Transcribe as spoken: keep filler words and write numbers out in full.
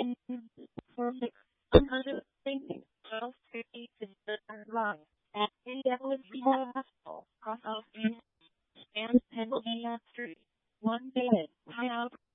for six hundred thinking, twelve fifty to the line. At Indianapolis Hospital, cross off East and Pennsylvania Street. One day, high out.